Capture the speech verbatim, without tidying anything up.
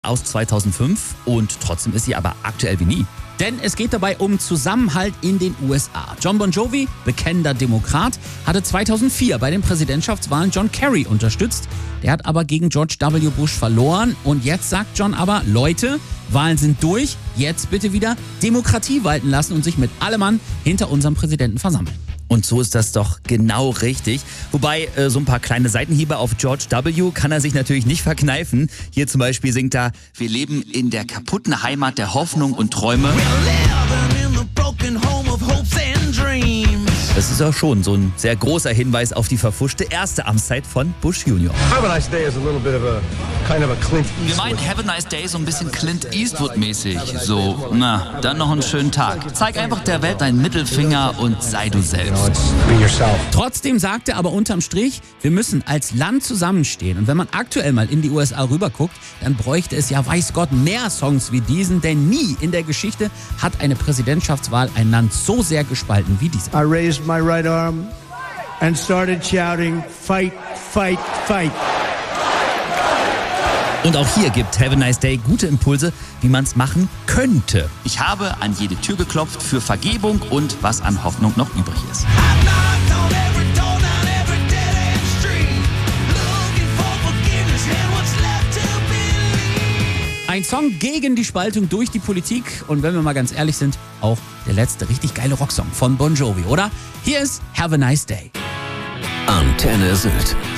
aus zweitausendfünf und trotzdem ist sie aber aktuell wie nie. Denn es geht dabei um Zusammenhalt in den U S A. Jon Bon Jovi, bekennender Demokrat, hatte zweitausendvier bei den Präsidentschaftswahlen John Kerry unterstützt. Der hat aber gegen George W. Bush verloren. Und jetzt sagt John aber, Leute, Wahlen sind durch, jetzt bitte wieder Demokratie walten lassen und sich mit allem Mann hinter unserem Präsidenten versammeln. Und so ist das doch genau richtig. Wobei, äh, so ein paar kleine Seitenhiebe auf George W. kann er sich natürlich nicht verkneifen. Hier zum Beispiel singt er, wir leben in der kaputten Heimat der Hoffnung und Träume. Das ist auch schon so ein sehr großer Hinweis auf die verfuschte erste Amtszeit von Bush Junior Have a nice day is a little bit of a kind of a Clint Eastwood. Wir meinen Have a nice day so ein bisschen Clint Eastwood-mäßig. So, na, dann noch einen schönen Tag. Zeig einfach der Welt deinen Mittelfinger und sei du selbst. Be yourself. Trotzdem sagt er aber unterm Strich, wir müssen als Land zusammenstehen. Und wenn man aktuell mal in die U S A rüberguckt, dann bräuchte es ja, weiß Gott, mehr Songs wie diesen. Denn nie in der Geschichte hat eine Präsidentschaftswahl ein Land so sehr gespalten wie diese. I raised my right arm and started shouting, fight, fight, fight. Und auch hier gibt Have a Nice Day gute Impulse, wie man es machen könnte. Ich habe an jede Tür geklopft für Vergebung und was an Hoffnung noch übrig ist. Ein Song gegen die Spaltung durch die Politik und wenn wir mal ganz ehrlich sind, auch der letzte richtig geile Rocksong von Bon Jovi, oder? Hier ist Have a Nice Day. Antenne Sylt.